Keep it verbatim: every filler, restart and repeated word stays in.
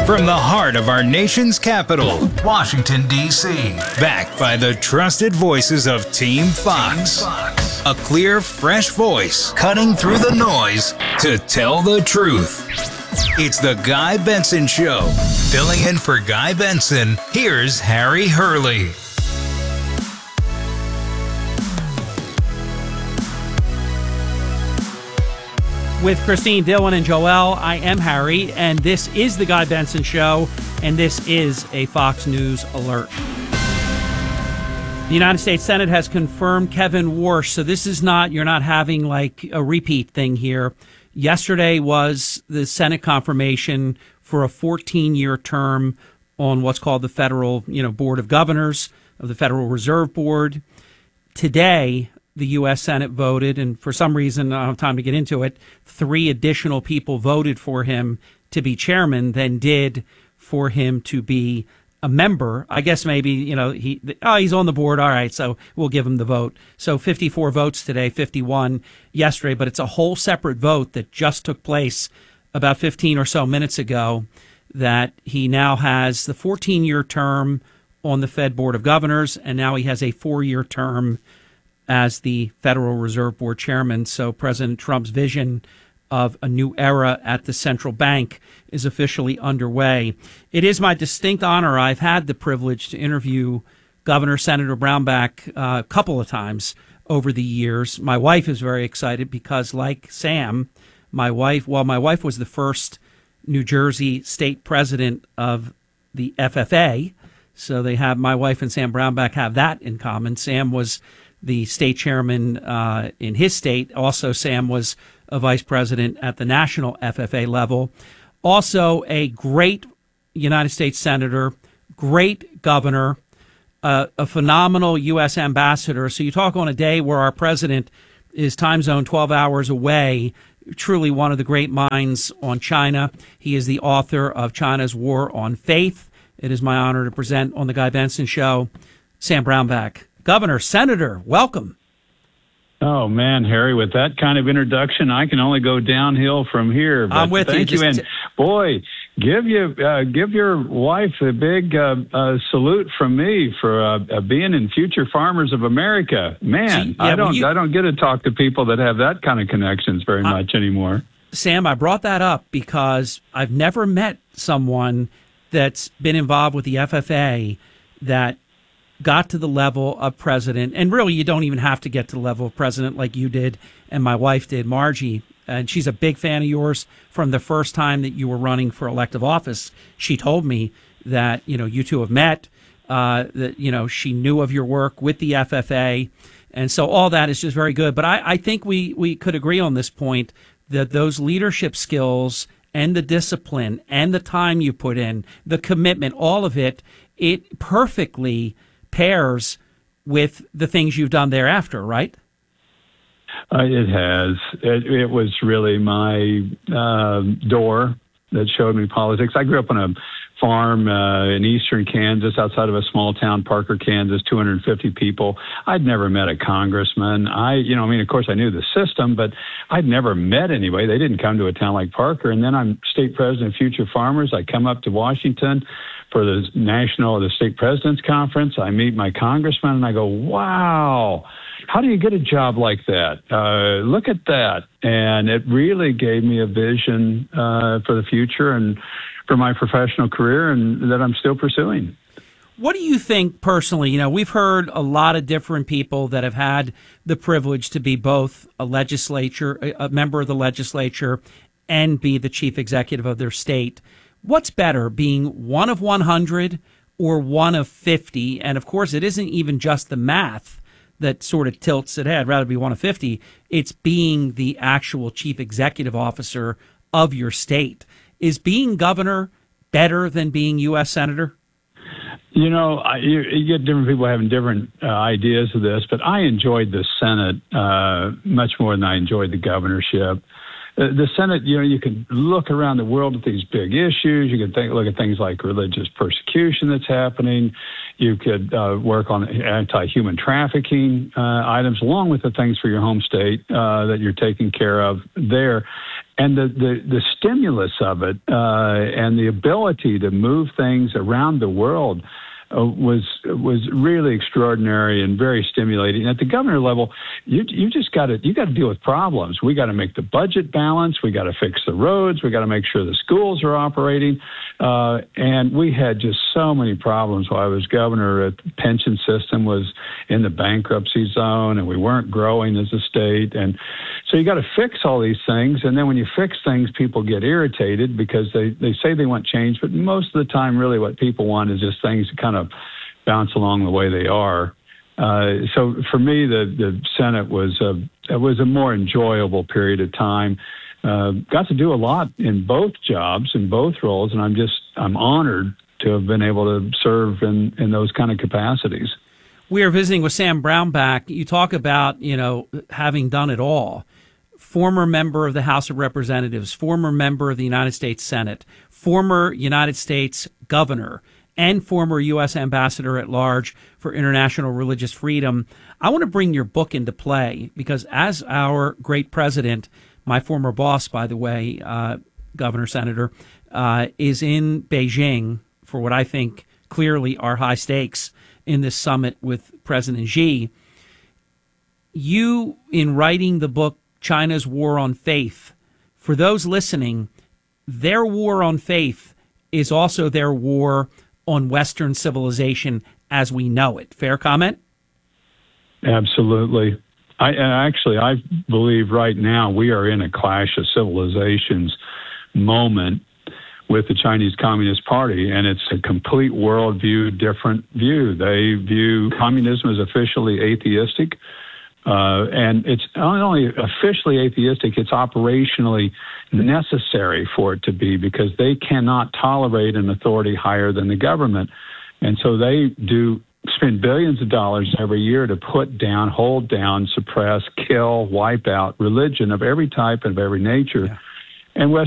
From the heart of our nation's capital, Washington, D C, backed by the trusted voices of Team Fox. Team Fox. A clear, fresh voice cutting through the noise to tell the truth. It's the Guy Benson Show. Filling in for Guy Benson, here's Harry Hurley. With Christine, Dylan, and Joel, I am Harry, and this is the Guy Benson Show, and this is a Fox News alert. The United States Senate has confirmed Kevin Warsh, so this is not, you're not having like a repeat thing here. Yesterday was the Senate confirmation for a fourteen-year term on what's called the Federal, you know, Board of Governors of the Federal Reserve Board. Today, the U S Senate voted, and for some reason, I don't have time to get into it, three additional people voted for him to be chairman than did for him to be a member. I guess maybe, you know, he, oh, he's on the board. All right, so we'll give him the vote. So fifty-four votes today, fifty-one yesterday, but it's a whole separate vote that just took place about fifteen or so minutes ago that he now has the fourteen-year term on the Fed Board of Governors, and now he has a four-year term as the Federal Reserve Board chairman. So President Trump's vision of a new era at the central bank is officially underway. It is my distinct honor. I've had the privilege to interview Governor Senator Brownback uh, a couple of times over the years. My wife is very excited because, like Sam, my wife, well, my wife was the first New Jersey state president of the F F A. So they have, my wife and Sam Brownback have that in common. Sam was the state chairman uh, in his state. Also, Sam was a vice president at the national F F A level. Also, a great United States senator, great governor, uh, a phenomenal U S ambassador. So you talk on a day where our president is time zone twelve hours away, truly one of the great minds on China. He is the author of China's War on Faith. It is my honor to present on the Guy Benson Show, Sam Brownback. Governor, Senator, welcome. Oh, man, Harry, with that kind of introduction, I can only go downhill from here. But I'm with thank you. you. Just and, boy, give you uh, give your wife a big uh, uh, salute from me for uh, uh, being in Future Farmers of America. Man, See, yeah, I don't you, I don't get to talk to people that have that kind of connections very uh, much anymore. Sam, I brought that up because I've never met someone that's been involved with the F F A that got to the level of president, and really you don't even have to get to the level of president like you did and my wife did, Margie, and she's a big fan of yours from the first time that you were running for elective office. She told me that, you know, you two have met, uh, that, you know, she knew of your work with the F F A, and so all that is just very good. But I, I think we, we could agree on this point that those leadership skills and the discipline and the time you put in, the commitment, all of it, it perfectly pairs with the things you've done thereafter, right? Uh, it has. It, it was really my uh, door that showed me politics. I grew up on a farm uh, in eastern Kansas, outside of a small town, Parker, Kansas, two hundred fifty people. I'd never met a congressman. I, you know, I mean, of course, I knew the system, but I'd never met anybody. They didn't come to a town like Parker. And then I'm state president of Future Farmers. I come up to Washington for the national or the state president's conference. I meet my congressman and I go, wow, how do you get a job like that? Uh, look at that. And it really gave me a vision uh, for the future and for my professional career, and that I'm still pursuing. What do you think personally? You know, we've heard a lot of different people that have had the privilege to be both a legislature, a member of the legislature, and be the chief executive of their state. What's better, being one of one hundred or one of fifty? And of course, it isn't even just the math that sort of tilts it. Hey, I'd rather be one of fifty. It's being the actual chief executive officer of your state. Is being governor better than being U S senator? You know, I, you, you get different people having different uh, ideas of this, but I enjoyed the Senate uh, much more than I enjoyed the governorship. Uh, the Senate, you know, you can look around the world at these big issues. You can think, look at things like religious persecution that's happening. You could uh, work on anti-human trafficking uh, items, along with the things for your home state uh, that you're taking care of there. and the, the, the stimulus of it uh, and the ability to move things around the world uh, was was really extraordinary and very stimulating. At the governor level, you you just got to you got to deal with problems. We got to make the budget balance. We got to fix the roads. We got to make sure the schools are operating. Uh, and we had just so many problems while I was governor. The pension system was in the bankruptcy zone, and we weren't growing as a state. And so you got to fix all these things. And then when you fix things, people get irritated because they, they say they want change. But most of the time, really what people want is just things to kind of bounce along the way they are. Uh, so for me, the, the Senate was a, it was a more enjoyable period of time. Uh, got to do a lot in both jobs, in both roles, and I'm just, I'm honored to have been able to serve in, in those kind of capacities. We are visiting with Sam Brownback. You talk about, you know, having done it all. Former member of the House of Representatives, former member of the United States Senate, former United States governor, and former U S ambassador at large for international religious freedom. I want to bring your book into play because as our great president, my former boss, by the way, uh, Governor Senator, uh, is in Beijing for what I think clearly are high stakes in this summit with President Xi. You, in writing the book, China's War on Faith, for those listening, their war on faith is also their war on Western civilization as we know it. Fair comment? Absolutely. I actually, I believe right now we are in a clash of civilizations moment with the Chinese Communist Party, and it's a complete worldview, different view. They view communism as officially atheistic, uh, and it's not only officially atheistic, it's operationally necessary for it to be because they cannot tolerate an authority higher than the government. And so they do spend billions of dollars every year to put down, hold down, suppress, kill, wipe out religion of every type and of every nature. Yeah. And West